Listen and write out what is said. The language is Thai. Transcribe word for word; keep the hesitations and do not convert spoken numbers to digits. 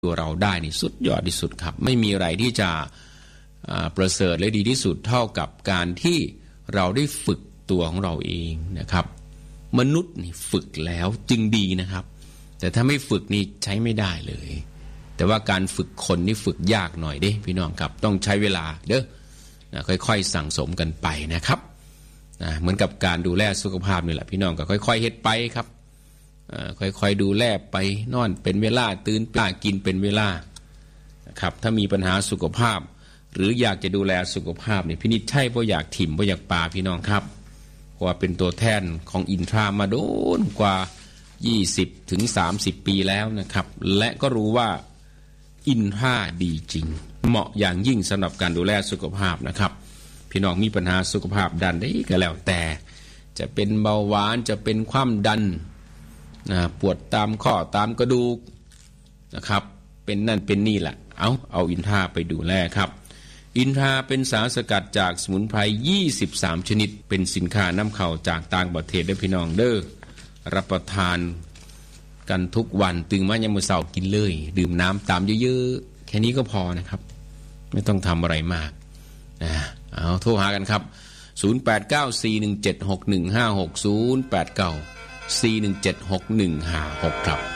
ตัวเราได้นี่สุดยอดที่สุดครับไม่มีอะไรที่จะประเสริฐและดีที่สุดเท่ากับการที่เราได้ฝึกตัวของเราเองนะครับมนุษย์นี่ฝึกแล้วจึงดีนะครับแต่ถ้าไม่ฝึกนี่ใช้ไม่ได้เลยแต่ว่าการฝึกคนนี่ฝึกยากหน่อยเด้พี่น้องครับต้องใช้เวลาเด้อนะค่อยๆสั่งสมกันไปนะครับนะเหมือนกับการดูแลสุขภาพนี่แหละพี่น้องก็ค่อยๆเฮ็ดไปครับค่อยๆดูแลไปนอนเป็นเวลาตื่นป่ากินเป็นเวลานะครับถ้ามีปัญหาสุขภาพหรืออยากจะดูแลสุขภาพเนี่ยพี่นิดใช่เพราะอยากถิ่มเพราะอยากปาพี่น้องครับเพราะว่าเป็นตัวแทนของอินทรามาโดนกว่ายี่สิบถึงสามสิบปีแล้วนะครับและก็รู้ว่าอินทราดีจริงเหมาะอย่างยิ่งสำหรับการดูแลสุขภาพนะครับพี่น้องมีปัญหาสุขภาพด้านใดก็แล้วแต่จะเป็นเบาหวานจะเป็นความดันนะปวดตามข้อตามกระดูกนะครับเป็นนั่นเป็นนี่แหละเอาเอาอินทราไปดูแลครับอินทราเป็นสารสกัดจากสมุนไพรยี่สิบสามชนิดเป็นสินค้านำเข้าจากต่างประเทศได้พี่น้องเด้อรับประทานกันทุกวันตื่นมายามมื้อเช้ากินเลยดื่มน้ำตามเยอะๆแค่นี้ก็พอนะครับไม่ต้องทำอะไรมากนะเอาโทรหากันครับศูนย์ แปด เก้า สี่ หนึ่ง เจ็ด หก หนึ่ง ห้า หก ศูนย์ แปด เก้า สี่ หนึ่ง เจ็ด หก หนึ่ง ห้า หกครับ